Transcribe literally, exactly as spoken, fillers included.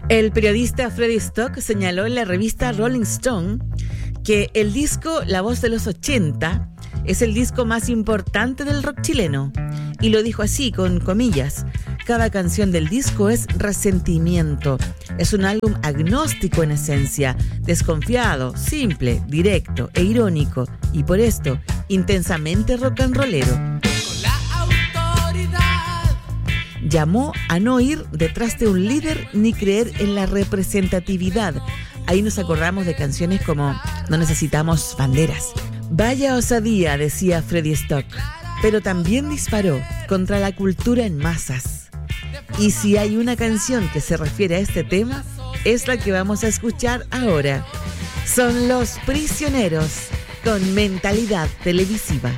El periodista Freddie Stock señaló en la revista Rolling Stone que el disco La Voz de los ochenta es el disco más importante del rock chileno. Y lo dijo así, con comillas: cada canción del disco es resentimiento. Es un álbum agnóstico en esencia, desconfiado, simple, directo e irónico, y por esto, intensamente rock and rollero. Llamó a no ir detrás de un líder ni creer en la representatividad. Ahí nos acordamos de canciones como No necesitamos banderas. Vaya osadía, decía Freddie Stock, pero también disparó contra la cultura en masas. Y si hay una canción que se refiere a este tema, es la que vamos a escuchar ahora. Son Los Prisioneros, con Mentalidad Televisiva.